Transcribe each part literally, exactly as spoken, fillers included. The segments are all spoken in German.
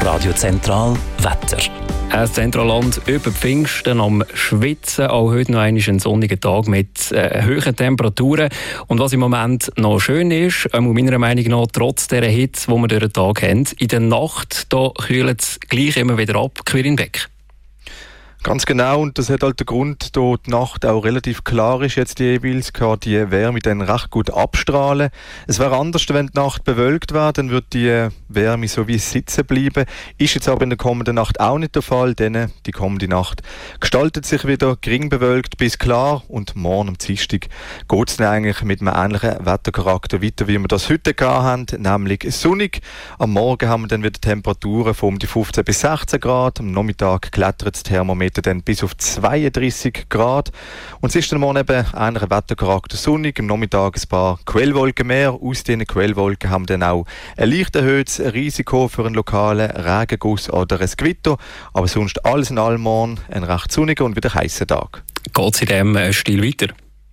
Radio Zentral Wetter. Ein Zentralland über Pfingsten am Schwitzen. Auch heute noch einmal ein sonniger Tag mit äh, hohen Temperaturen. Und was im Moment noch schön ist, äh, meiner Meinung nach, trotz dieser Hitze, die wir durch den Tag haben, in der Nacht da kühlt es gleich immer wieder ab, quer in Weg. Ganz genau, und das hat halt den Grund, da die Nacht auch relativ klar ist jetzt jeweils, kann die Wärme dann recht gut abstrahlen. Es wäre anders, wenn die Nacht bewölkt wäre, dann würde die Wärme so wie sitzen bleiben. Ist jetzt aber in der kommenden Nacht auch nicht der Fall, denn die kommende Nacht gestaltet sich wieder gering bewölkt bis klar und morgen am Dienstag geht es dann eigentlich mit einem ähnlichen Wettercharakter weiter, wie wir das heute gehabt haben, nämlich sonnig. Am Morgen haben wir dann wieder Temperaturen von um die fünfzehn bis sechzehn Grad, am Nachmittag klettert das Thermometer dann bis auf zweiunddreißig Grad. Und es ist dann morgen eben einer Wettercharakter sonnig, am Nachmittag ein paar Quellwolken mehr. Aus diesen Quellwolken haben wir dann auch ein leicht erhöhtes Risiko für einen lokalen Regenguss oder ein Gewitter. Aber sonst alles in allem morgen ein recht sonniger und wieder heißer Tag. Geht es in diesem Stil weiter?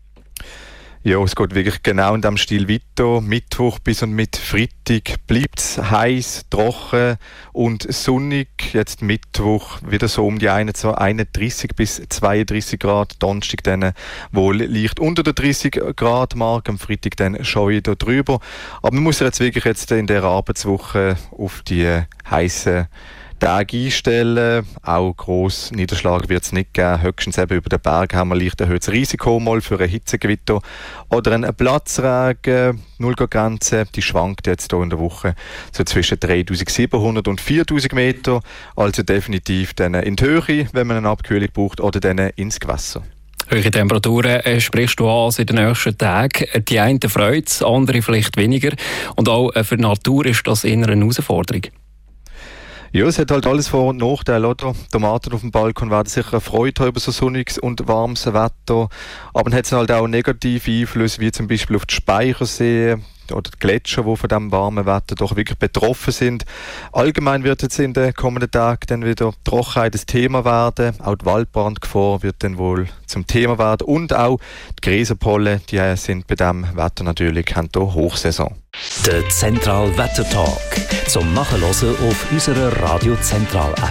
Ja, es geht wirklich genau in diesem Stil weiter. Mittwoch bis und mit Freitag bleibt es heiß, trocken und sonnig. Jetzt Mittwoch wieder so um die einunddreißig bis zweiunddreißig Grad. Donnerstag dann wohl leicht unter der dreißig Grad Marke. Am Freitag dann schon wieder drüber. Aber man muss jetzt wirklich jetzt in der Arbeitswoche auf die heißen Tage einstellen. Auch gross Niederschlag wird es nicht geben. Höchstens eben über den Berg haben wir leicht erhöhtes Risiko mal für ein Hitzegewitter oder einen Platzregen. null Grad Grenze, die schwankt jetzt hier in der Woche so zwischen dreitausendsiebenhundert und viertausend Meter. Also definitiv dann in die Höhe, wenn man eine Abkühlung braucht, oder dann ins Gewässer. Hohe Temperaturen äh, sprichst du an in den nächsten Tagen. Die einen freut es, andere vielleicht weniger. Und auch äh, für die Natur ist das eher eine Herausforderung. Ja, es hat halt alles Vor- und Nachteile, oder? Tomaten auf dem Balkon werden sicher eine Freude haben über so sonniges und warmes Wetter. Aber dann hat es halt auch negative Einflüsse, wie zum Beispiel auf die Speichersee oder die Gletscher, die von diesem warmen Wetter doch wirklich betroffen sind. Allgemein wird jetzt in den kommenden Tagen dann wieder Trockenheit das Thema werden. Auch die Waldbrandgefahr wird dann wohl zum Thema werden. Und auch die Gräserpollen, die sind bei diesem Wetter natürlich hier Hochsaison. Der Zentral Wettertag zum Nachhören auf unserer Radio Zentral App.